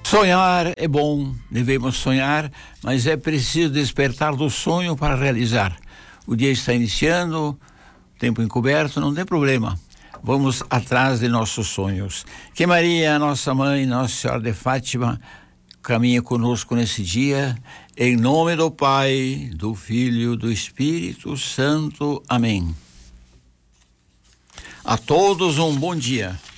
Sonhar é bom, devemos sonhar, mas é preciso despertar do sonho para realizar. O dia está iniciando, tempo encoberto, não tem problema. Vamos atrás de nossos sonhos. Que Maria, nossa mãe, Nossa Senhora de Fátima, caminhe conosco nesse dia, em nome do Pai, do Filho, do Espírito Santo. Amém. A todos um bom dia.